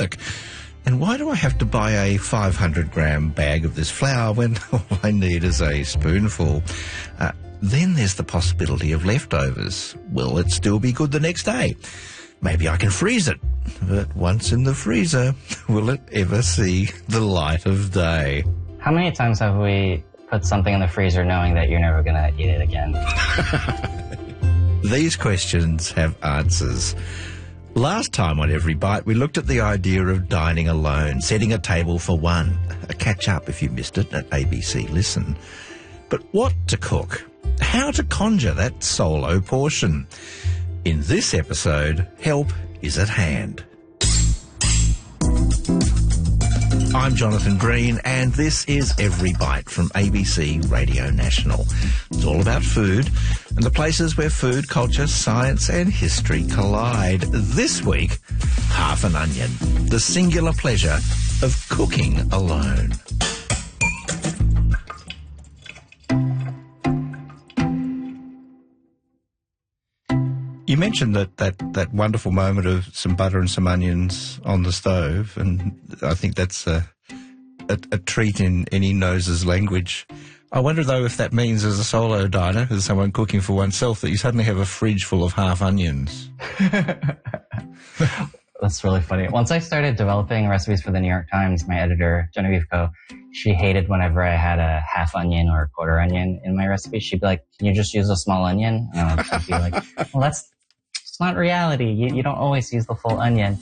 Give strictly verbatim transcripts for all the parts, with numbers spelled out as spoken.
work? And why do I have to buy a five hundred gram bag of this flour when all I need is a spoonful? Uh, then there's the possibility of leftovers. Will it still be good the next day? Maybe I can freeze it. But once in the freezer, will it ever see the light of day? How many times have we put something in the freezer knowing that you're never going to eat it again? These questions have answers. Last time on Every Bite, we looked at the idea of dining alone, setting a table for one. A catch-up if you missed it at A B C Listen. But what to cook? How to conjure that solo portion? In this episode, help is at hand. I'm Jonathan Green, and this is Every Bite from A B C Radio National. It's all about food and the places where food, culture, science and history collide. This week, half an onion, the singular pleasure of cooking alone. You mentioned that, that, that wonderful moment of some butter and some onions on the stove, and I think that's a, a, a treat in any nose's language. I wonder, though, if that means as a solo diner, as someone cooking for oneself, that you suddenly have a fridge full of half onions. That's really funny. Once I started developing recipes for the New York Times, my editor, Genevieve Coe, she hated whenever I had a half onion or a quarter onion in my recipe. She'd be like, can you just use a small onion? And I'd be like, well, that's it's not reality. You, you don't always use the full onion.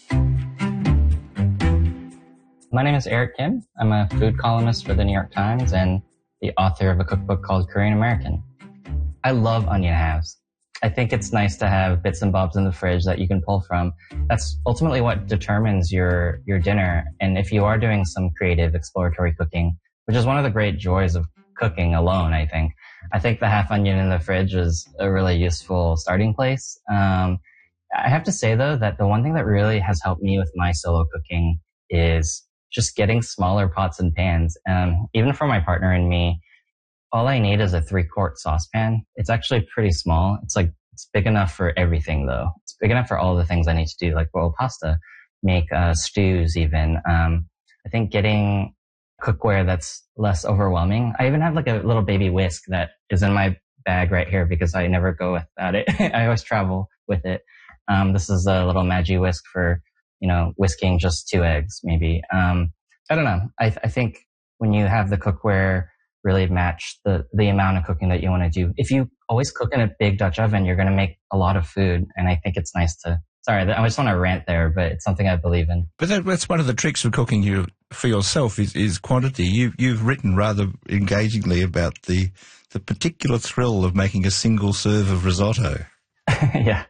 My name is Eric Kim. I'm a food columnist for the New York Times and the author of a cookbook called Korean American. I love onion halves. I think it's nice to have bits and bobs in the fridge that you can pull from. That's ultimately what determines your, your dinner. And if you are doing some creative exploratory cooking, which is one of the great joys of cooking alone, I think, I think the half onion in the fridge is a really useful starting place. Um, I have to say, though, that the one thing that really has helped me with my solo cooking is just getting smaller pots and pans. Um, even for my partner and me, all I need is a three-quart saucepan. It's actually pretty small. It's like it's big enough for everything, though. It's big enough for all the things I need to do, like boil pasta, make uh, stews even. Um, I think getting cookware that's less overwhelming. I even have like a little baby whisk that is in my bag right here because I never go without it. I always travel with it. Um, this is a little Magi whisk for, you know, whisking just two eggs, maybe. Um, I don't know. I, I think when you have the cookware really match the, the amount of cooking that you want to do. If you always cook in a big Dutch oven, you're going to make a lot of food. And I think it's nice to, sorry, I just want to rant there, but it's something I believe in. But that, that's one of the tricks of cooking you for yourself is, is quantity. You, you've written rather engagingly about the, the particular thrill of making a single serve of risotto. Yeah.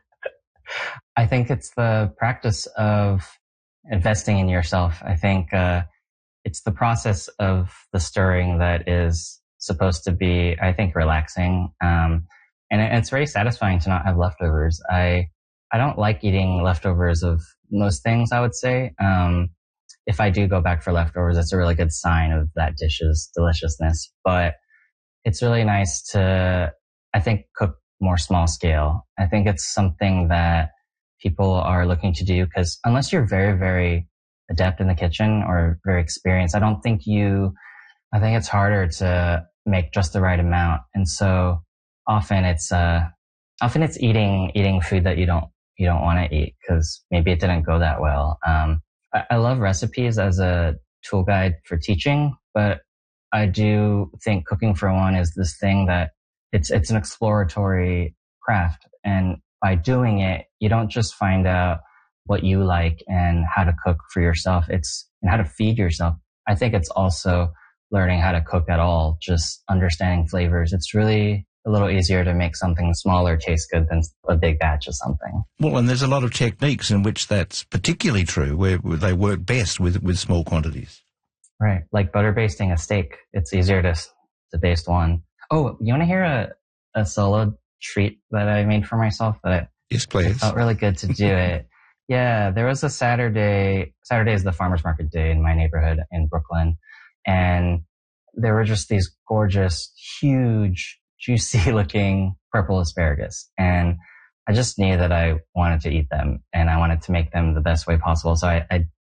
I think it's the practice of investing in yourself. I think, uh, it's the process of the stirring that is supposed to be, I think, relaxing. Um, and it, it's very satisfying to not have leftovers. I, I don't like eating leftovers of most things, I would say. Um, if I do go back for leftovers, it's a really good sign of that dish's deliciousness. But it's really nice to, I think, cook more small scale. I think it's something that people are looking to do because unless you're very, very adept in the kitchen or very experienced, I don't think you, I think it's harder to make just the right amount. And so often it's, uh, often it's eating, eating food that you don't, you don't want to eat because maybe it didn't go that well. Um, I, I love recipes as a tool guide for teaching, but I do think cooking for one is this thing that it's, it's an exploratory craft. And by doing it, you don't just find out what you like and how to cook for yourself. It's and how to feed yourself. I think it's also learning how to cook at all, just understanding flavors. It's really a little easier to make something smaller taste good than a big batch of something. Well, and there's a lot of techniques in which that's particularly true, where they work best with, with small quantities. Right. Like butter basting a steak. It's easier to, to baste one. Oh, you want to hear a, a solo treat that I made for myself? That I, yes, please. It felt really good to do it. Yeah, there was a Saturday. Saturday is the farmer's market day in my neighborhood in Brooklyn. And there were just these gorgeous, huge, juicy looking purple asparagus. And I just knew that I wanted to eat them and I wanted to make them the best way possible. So I, I